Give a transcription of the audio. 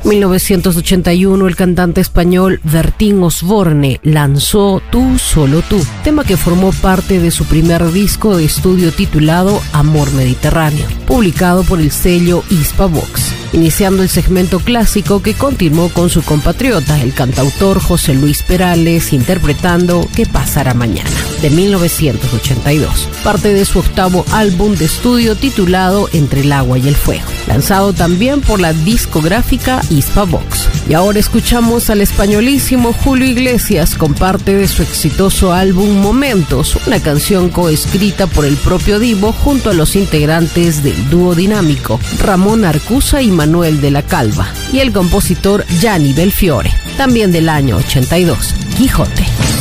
1981, el cantante español Bertín Osborne lanzó Tú, solo tú, tema que formó parte de su primer disco de estudio titulado Amor Mediterráneo, publicado por el sello Hispavox, iniciando el segmento clásico que continuó con su compatriota, el cantautor José Luis Perales, interpretando ¿Qué pasará mañana?, de 1982, parte de su octavo álbum de estudio titulado Entre el agua y el fuego, lanzado también por la discográfica Hispavox. Y ahora escuchamos al españolísimo Julio Iglesias con parte de su exitoso álbum Momentos, una canción coescrita por el propio Divo junto a los integrantes del dúo dinámico Ramón Arcusa y Manuel de la Calva, y el compositor Gianni Belfiore, también del año 82, Quijote.